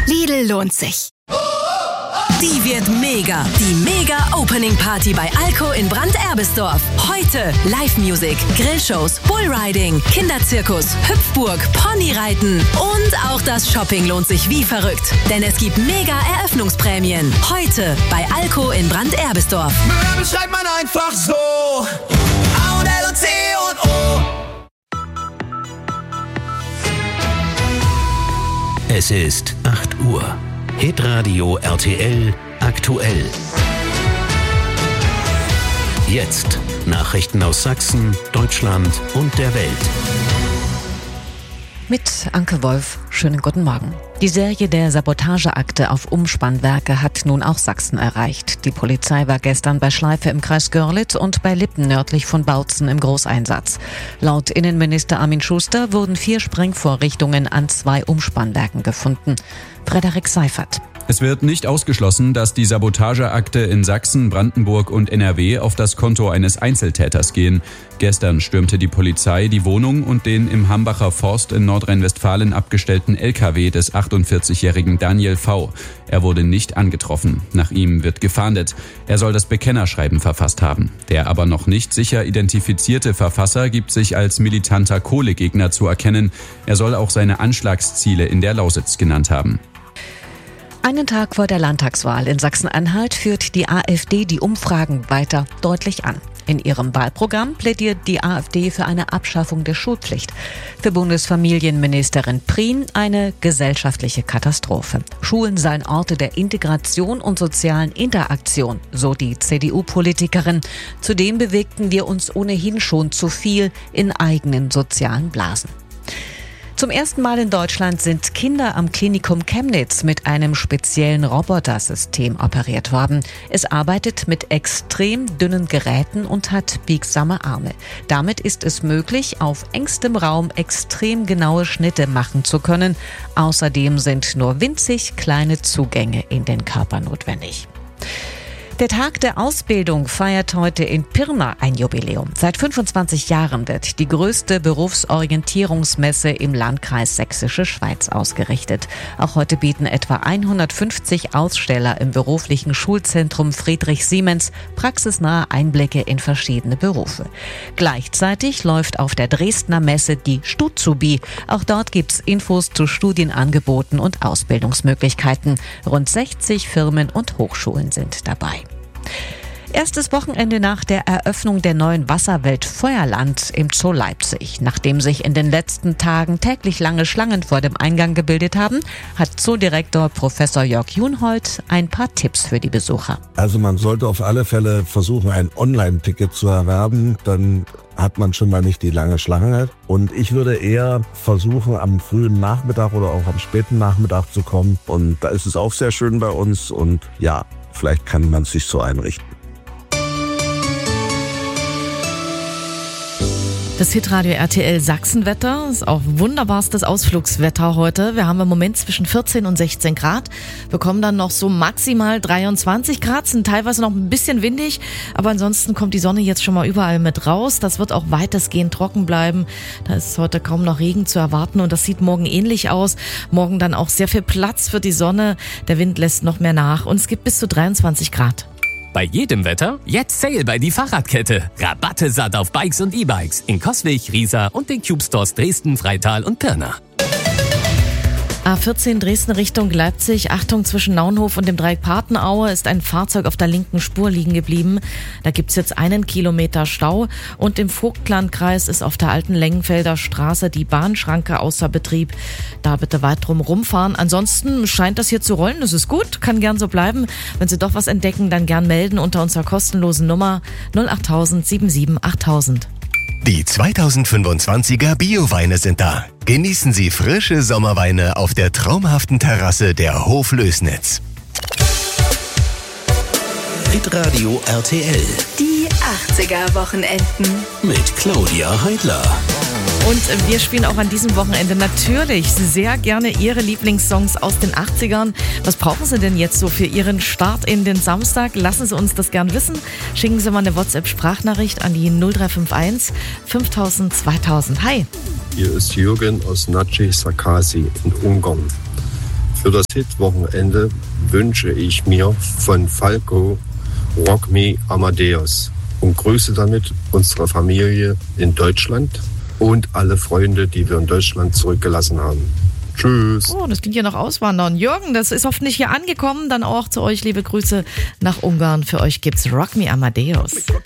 Lidl lohnt sich. Die wird mega. Die Mega-Opening-Party bei Alko in Brand-Erbisdorf. Heute Live-Music, Grillshows, Bullriding, Kinderzirkus, Hüpfburg, Ponyreiten und auch das Shopping lohnt sich wie verrückt. Denn es gibt Mega-Eröffnungsprämien. Heute bei Alko in Brand-Erbisdorf. Möbel schreibt man einfach so. A und L und C und O. Es ist 8 Uhr. Hitradio RTL aktuell. Jetzt Nachrichten aus Sachsen, Deutschland und der Welt. Mit Anke Wolf, schönen guten Morgen. Die Serie der Sabotageakte auf Umspannwerke hat nun auch Sachsen erreicht. Die Polizei war gestern bei Schleife im Kreis Görlitz und bei Lippen nördlich von Bautzen im Großeinsatz. Laut Innenminister Armin Schuster wurden 4 Sprengvorrichtungen an 2 Umspannwerken gefunden. Frederik Seifert. Es wird nicht ausgeschlossen, dass die Sabotageakte in Sachsen, Brandenburg und NRW auf das Konto eines Einzeltäters gehen. Gestern stürmte die Polizei die Wohnung und den im Hambacher Forst in Nordrhein-Westfalen abgestellten LKW des 48-jährigen Daniel V. Er wurde nicht angetroffen. Nach ihm wird gefahndet. Er soll das Bekennerschreiben verfasst haben. Der aber noch nicht sicher identifizierte Verfasser gibt sich als militanter Kohlegegner zu erkennen. Er soll auch seine Anschlagsziele in der Lausitz genannt haben. Einen Tag vor der Landtagswahl in Sachsen-Anhalt führt die AfD die Umfragen weiter deutlich an. In ihrem Wahlprogramm plädiert die AfD für eine Abschaffung der Schulpflicht. Für Bundesfamilienministerin Prien eine gesellschaftliche Katastrophe. Schulen seien Orte der Integration und sozialen Interaktion, so die CDU-Politikerin. Zudem bewegten wir uns ohnehin schon zu viel in eigenen sozialen Blasen. Zum ersten Mal in Deutschland sind Kinder am Klinikum Chemnitz mit einem speziellen Robotersystem operiert worden. Es arbeitet mit extrem dünnen Geräten und hat biegsame Arme. Damit ist es möglich, auf engstem Raum extrem genaue Schnitte machen zu können. Außerdem sind nur winzig kleine Zugänge in den Körper notwendig. Der Tag der Ausbildung feiert heute in Pirna ein Jubiläum. Seit 25 Jahren wird die größte Berufsorientierungsmesse im Landkreis Sächsische Schweiz ausgerichtet. Auch heute bieten etwa 150 Aussteller im beruflichen Schulzentrum Friedrich Siemens praxisnahe Einblicke in verschiedene Berufe. Gleichzeitig läuft auf der Dresdner Messe die Stuzubi. Auch dort gibt's Infos zu Studienangeboten und Ausbildungsmöglichkeiten. Rund 60 Firmen und Hochschulen sind dabei. Erstes Wochenende nach der Eröffnung der neuen Wasserwelt Feuerland im Zoo Leipzig. Nachdem sich in den letzten Tagen täglich lange Schlangen vor dem Eingang gebildet haben, hat Zoodirektor Professor Jörg Junhold ein paar Tipps für die Besucher. Also man sollte auf alle Fälle versuchen, ein Online-Ticket zu erwerben, dann hat man schon mal nicht die lange Schlange. Und ich würde eher versuchen, am frühen Nachmittag oder auch am späten Nachmittag zu kommen. Und da ist es auch sehr schön bei uns und ja, vielleicht kann man es sich so einrichten. Das Hitradio RTL Sachsenwetter ist auch wunderbarstes Ausflugswetter heute. Wir haben im Moment zwischen 14 und 16 Grad, bekommen dann noch so maximal 23 Grad, sind teilweise noch ein bisschen windig, aber ansonsten kommt die Sonne jetzt schon mal überall mit raus. Das wird auch weitestgehend trocken bleiben. Da ist heute kaum noch Regen zu erwarten und das sieht morgen ähnlich aus. Morgen dann auch sehr viel Platz für die Sonne. Der Wind lässt noch mehr nach und es gibt bis zu 23 Grad. Bei jedem Wetter jetzt Sale bei die Fahrradkette. Rabatte satt auf Bikes und E-Bikes in Coswig, Riesa und den Cube Stores Dresden, Freital und Pirna. A14 Dresden Richtung Leipzig. Achtung, zwischen Naunhof und dem Dreieck Patenaue ist ein Fahrzeug auf der linken Spur liegen geblieben. Da gibt's jetzt 1 Kilometer Stau und im Vogtlandkreis ist auf der alten Lengenfelder Straße die Bahnschranke außer Betrieb. Da bitte weit drum rumfahren. Ansonsten scheint das hier zu rollen. Das ist gut, kann gern so bleiben. Wenn Sie doch was entdecken, dann gern melden unter unserer kostenlosen Nummer 08000 77 8000. Die 2025er Bioweine sind da. Genießen Sie frische Sommerweine auf der traumhaften Terrasse der Hof Lößnitz. Hitradio RTL. Die 80er-Wochenenden. Mit Claudia Heidler. Und wir spielen auch an diesem Wochenende natürlich sehr gerne Ihre Lieblingssongs aus den 80ern. Was brauchen Sie denn jetzt so für Ihren Start in den Samstag? Lassen Sie uns das gern wissen. Schicken Sie mal eine WhatsApp-Sprachnachricht an die 0351 5000 2000. Hi. Hier ist Jürgen aus Naci Sarkasi in Ungarn. Für das Hitwochenende wünsche ich mir von Falco Rock Me Amadeus und grüße damit unsere Familie in Deutschland und alle Freunde, die wir in Deutschland zurückgelassen haben. Tschüss. Oh, das klingt ja nach Auswandern. Jürgen, das ist hoffentlich hier angekommen. Dann auch zu euch liebe Grüße nach Ungarn. Für euch gibt's Rock Me Amadeus.